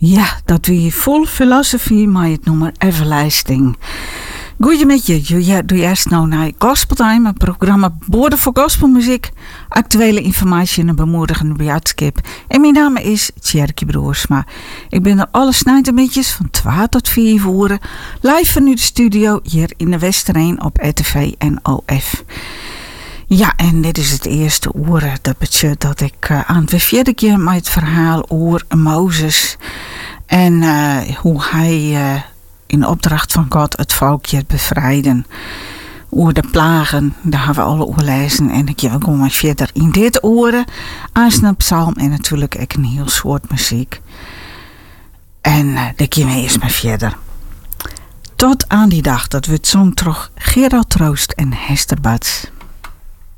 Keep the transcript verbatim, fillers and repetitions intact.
Ja, dat wie vol filosofie, maar het noemen everlasting. Goeie met je, ja, doe je eerst nou naar Gospel Time, een programma Boorden voor gospelmuziek, actuele informatie en een bemoedigende boodschap. En mijn naam is Tjerke Broersma. Ik ben er alle snijtermetjes van twee tot vier uur live vanuit de studio hier in de Westereen op R T V en O F. Ja, en dit is het eerste uur. Dat betekent dat ik uh, aan het vierde keer met het verhaal over Mozes en uh, hoe hij uh, in opdracht van God het volkje bevrijden. Over de plagen, daar hebben we alle over lezen. En ik ga gewoon maar verder in dit uur aan een psalm en natuurlijk ook een heel soort muziek. En uh, dan gaan we eerst maar verder. Tot aan die dag dat we het zong terug Gerald Troost en Hester Bats.